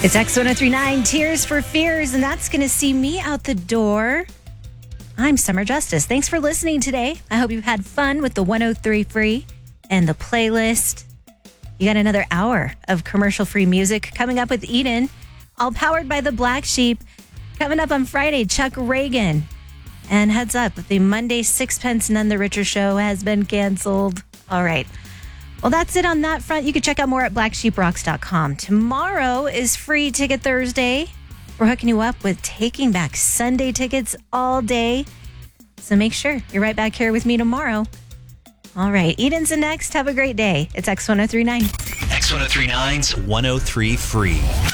It's X1039, Tears for Fears, and that's going to see me out the door. I'm Summer Justice. Thanks for listening today. I hope you've had fun with the 103 Free and the playlist. You got another hour of commercial-free music coming up with Eden, all powered by the Black Sheep. Coming up on Friday, Chuck Reagan. And heads up, the Monday Sixpence None the Richer show has been canceled. All right. Well, that's it on that front. You can check out more at blacksheeprocks.com. Tomorrow is Free Ticket Thursday. We're hooking you up with Taking Back Sunday tickets all day. So make sure you're right back here with me tomorrow. All right. Eden's next. Have a great day. It's X1039. X1039's 103 Free.